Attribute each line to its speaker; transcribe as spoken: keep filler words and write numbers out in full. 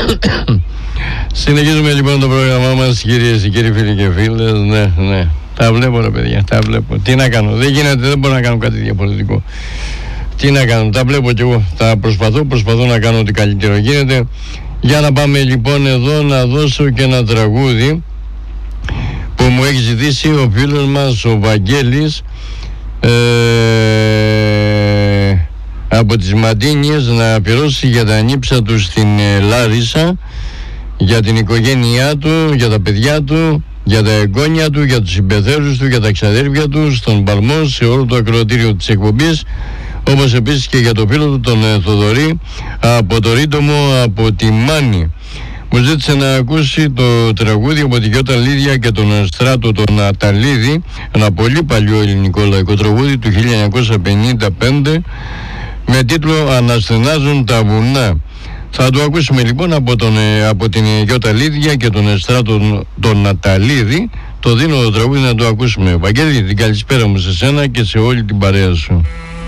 Speaker 1: Συνεχίζουμε λοιπόν το πρόγραμμά μας, κυρίες και κύριοι, φίλοι και φίλες. Ναι, ναι, τα βλέπω ρε παιδιά, τα βλέπω. Τι να κάνω, δεν γίνεται, δεν μπορώ να κάνω κάτι διαφορετικό. Τι να κάνω, τα βλέπω κι εγώ. Τα προσπαθώ, προσπαθώ να κάνω ό,τι καλύτερο γίνεται. Για να πάμε λοιπόν εδώ να δώσω και ένα τραγούδι που μου έχει ζητήσει ο φίλος μας ο Βαγγέλης ε, από τις Μαντίνιες, να αφιερώσει για τα νύψα του στην ε, Λάρισα, για την οικογένειά του, για τα παιδιά του, για τα εγγόνια του, για τους συμπεθέρους του, για τα ξαδέρφια του, στον Παλμό, σε όλο το ακροατήριο της εκπομπής, όπως επίσης και για το φίλο του τον ε, Θοδωρή από το Ρίτομο, από τη Μάνη. Μου ζήτησε να ακούσει το τραγούδι από τη Γιώτα Λίδια και τον Στράτο τον Αταλίδη, ένα πολύ παλιό ελληνικό λαϊκό τραγούδι του χίλια εννιακόσια πενήντα πέντε με τίτλο «Αναστενάζουν τα βουνά». Θα το ακούσουμε λοιπόν από, τον, από την Γιώτα Λίδια και τον Στράτο τον Αταλίδη. Το δίνω το τραγούδι να το ακούσουμε. Βαγγέλη, την καλησπέρα μου σε σένα και σε όλη την παρέα σου.